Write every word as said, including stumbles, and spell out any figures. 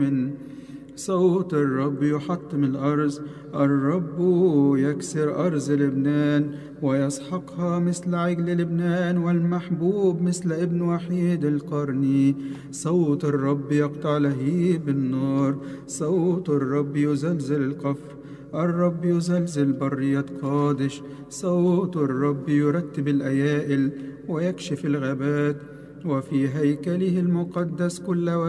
صوت الرب يحطم الأرز، الرب يكسر أرز لبنان ويسحقها مثل عجل لبنان والمحبوب مثل ابن وحيد القرن. صوت الرب يقطع لهيب النار، صوت الرب يزلزل القفر، الرب يزلزل برية قادش. صوت الرب يرتب الأيائل ويكشف الغابات، وفي هيكله المقدس كل